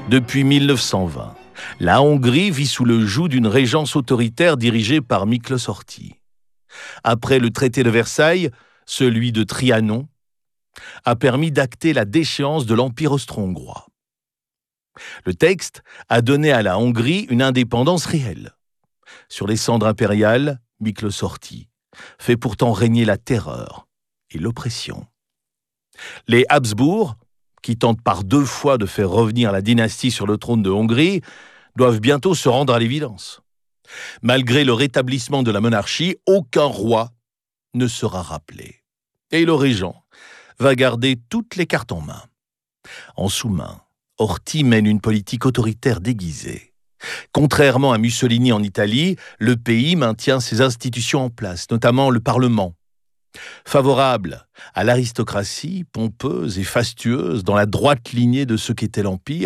Depuis 1920, la Hongrie vit sous le joug d'une régence autoritaire dirigée par Miklós Horthy. Après le traité de Versailles, celui de Trianon a permis d'acter la déchéance de l'Empire austro-hongrois. Le texte a donné à la Hongrie une indépendance réelle. Sur les cendres impériales, Miklós Horthy fait pourtant régner la terreur et l'oppression. Les Habsbourg, qui tentent par 2 fois de faire revenir la dynastie sur le trône de Hongrie, doivent bientôt se rendre à l'évidence. Malgré le rétablissement de la monarchie, aucun roi ne sera rappelé. Et le régent va garder toutes les cartes en main. En sous-main, Horthy mène une politique autoritaire déguisée. Contrairement à Mussolini en Italie, le pays maintient ses institutions en place, notamment le Parlement. Favorable à l'aristocratie, pompeuse et fastueuse dans la droite lignée de ce qu'était l'Empire,